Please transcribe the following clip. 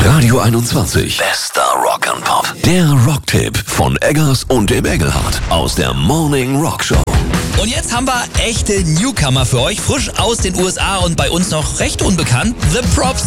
Radio 21. Bester Rock and Pop. Der Rocktipp von Eggers und dem Engelhardt aus der Morning Rock Show. Und jetzt haben wir echte Newcomer für euch, frisch aus den USA und bei uns noch recht unbekannt. The Props.